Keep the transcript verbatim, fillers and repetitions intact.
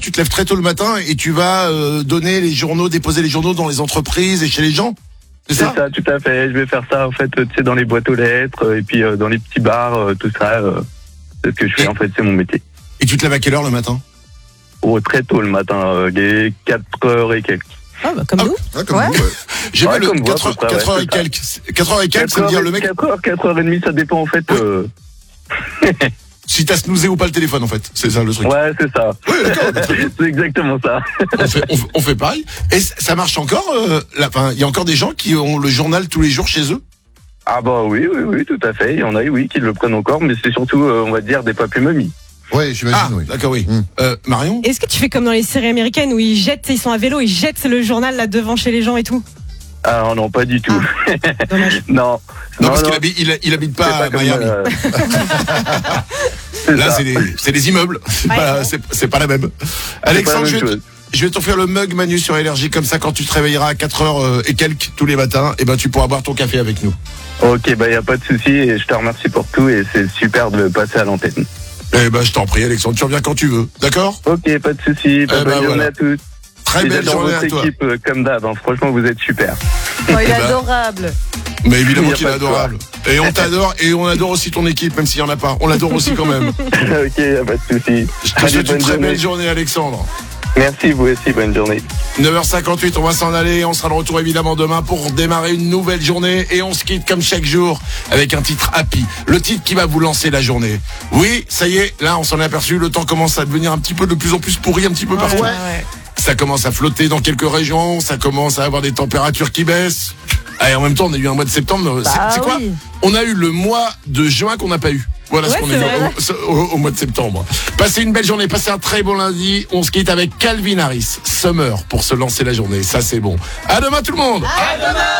tu te lèves très tôt le matin et tu vas euh, donner les journaux, déposer les journaux dans les entreprises et chez les gens. C'est C'est ça, ça, tout à fait. Je vais faire ça, en fait, tu sais, dans les boîtes aux lettres, euh, et puis euh, dans les petits bars, euh, tout ça. Euh, c'est ce que je fais, Et- en fait, c'est mon métier. Et tu te lèves à quelle heure le matin? Oh, très tôt le matin, euh, les quatre heures et quelques. Ah, bah, comme Ah, nous. Ouais, comme Ouais. vous, ouais. J'ai Ouais, vu le comme moi, quatre à peu près, heures ouais, et c'est ça. quelques. quatre heures et quelques, ça veut dire le mec, quatre heures, quatre heures trente, ça dépend, en fait. Euh... si t'as snoozé ou pas le téléphone en fait. C'est ça le truc. Ouais, c'est ça. Ouais, d'accord, mais très bien. C'est exactement ça. on, fait, on, fait- on fait pareil. Et c- ça marche encore euh, là, enfin, il y a encore des gens qui ont le journal tous les jours chez eux. Ah bah oui, oui, oui, tout à fait. Il y en a, oui, qui le prennent encore, mais c'est surtout, euh, on va dire, des papus-mamies. Ouais, j'imagine, Ah, oui. d'accord, oui. Mm. Euh, Marion. Est-ce que tu fais comme dans les séries américaines où ils jettent, ils sont à vélo, ils jettent le journal là devant chez les gens et tout? Ah non, pas du tout. Dommage. non. Non, parce qu'il habite, il, il habite c'est pas à comme, Miami. euh, c'est Là, ça. c'est des, c'est des immeubles. C'est Ouais, pas, non. c'est, c'est pas la même. C'est pas Alexandre, la je même vais, chose. te- je vais t'offrir le mug Manu sur Énergie, comme ça, quand tu te réveilleras à quatre heures euh, et quelques tous les matins, et ben, tu pourras boire ton café avec nous. Ok, bah y a pas de souci, et je te remercie pour tout, et c'est super de passer à l'antenne. Eh ben, je t'en prie, Alexandre, tu reviens quand tu veux. D'accord? Ok, pas de souci. Bah, Eh bonne ben, journée voilà. à tous. Très Et belle j'adore journée votre à toi. équipe, euh, comme d'hab. Hein. Franchement, vous êtes super. Oh, il est Eh ben. adorable. Mais évidemment Il y a qu'il est pas de quoi. adorable. Et on t'adore, et on adore aussi ton équipe, même s'il y en a pas. On l'adore aussi quand même. Ok, y a pas de souci. Je te Allez, souhaite une bonne très journée. belle journée, Alexandre. Merci, vous aussi, bonne journée. neuf heures cinquante-huit, on va s'en aller. On sera de retour évidemment demain pour démarrer une nouvelle journée. Et on se quitte comme chaque jour avec un titre happy. Le titre qui va vous lancer la journée. Oui, ça y est, là on s'en est aperçu. Le temps commence à devenir un petit peu de plus en plus pourri, un petit peu partout. Ouais, ouais. Ça commence à flotter dans quelques régions. Ça commence à avoir des températures qui baissent. Et en même temps, on a eu un mois de septembre. C'est Bah c'est quoi? oui. On a eu le mois de juin qu'on n'a pas eu. Voilà ce Ouais, qu'on a c'est eu vrai. au, au- au mois de septembre. Passez une belle journée, passez un très bon lundi. On se quitte avec Calvin Harris, Summer, pour se lancer la journée. Ça, c'est bon. À demain tout le monde.